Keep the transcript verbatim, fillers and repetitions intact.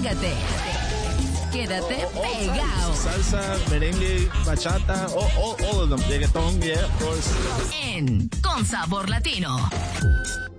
Pégate. Quédate pegado. Salsa, merengue, bachata, all, all, all of them. Reggaeton, yeah, of course. En Con Sabor Latino.